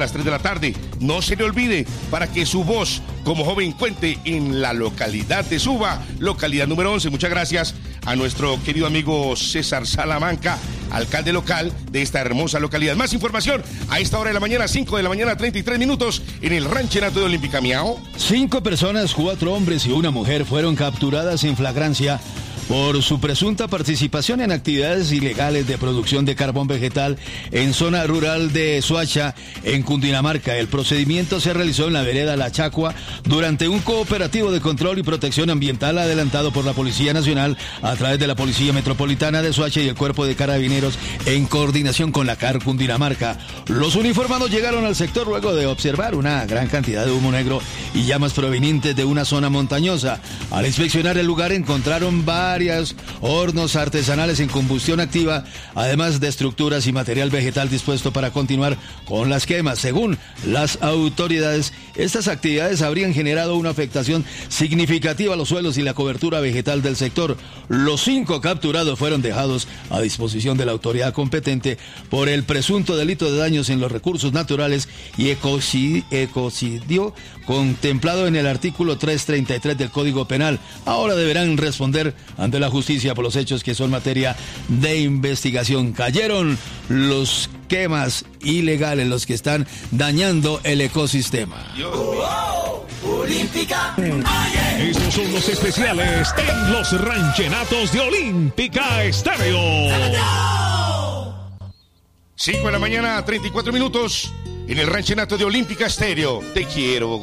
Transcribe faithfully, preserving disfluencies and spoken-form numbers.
las tres de la tarde. No se le olvide, para que su voz como joven cuente en la localidad de Suba, localidad número once. Muchas gracias a nuestro querido amigo César Salamanca, alcalde local de esta hermosa localidad. Más información a esta hora de la mañana, cinco de la mañana, treinta y tres minutos, en el ranchenato de Olímpica. Miao. Cinco personas, cuatro hombres y una mujer fueron capturadas en flagrancia por su presunta participación en actividades ilegales de producción de carbón vegetal en zona rural de Soacha, en Cundinamarca. El procedimiento se realizó en la vereda La Chacua durante un cooperativo de control y protección ambiental adelantado por la Policía Nacional a través de la Policía Metropolitana de Soacha y el Cuerpo de Carabineros en coordinación con la C A R Cundinamarca. Los uniformados llegaron al sector luego de observar una gran cantidad de humo negro y llamas provenientes de una zona montañosa. Al inspeccionar el lugar encontraron varios hornos artesanales en combustión activa, además de estructuras y material vegetal dispuesto para continuar con las quemas. Según las autoridades, estas actividades habrían generado una afectación significativa a los suelos y la cobertura vegetal del sector. Los cinco capturados fueron dejados a disposición de la autoridad competente por el presunto delito de daños en los recursos naturales y ecocidio contemplado en el artículo trescientos treinta y tres del Código Penal. Ahora deberán responder ante la justicia por los hechos que son materia de investigación. Cayeron los quemas ilegales, los que están dañando el ecosistema. Oh, Olímpica. Estos son los especiales en los ranchenatos de Olímpica Estéreo. cinco de la mañana, treinta y cuatro minutos, en el ranchenato de Olímpica Estéreo. Te quiero, Bogotá.